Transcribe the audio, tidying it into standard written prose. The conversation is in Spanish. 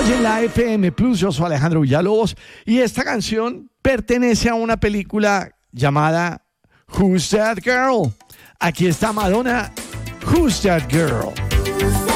Estamos en la FM Plus, yo soy Alejandro Villalobos y esta canción pertenece a una película llamada Who's That Girl? Aquí está Madonna, Who's That Girl?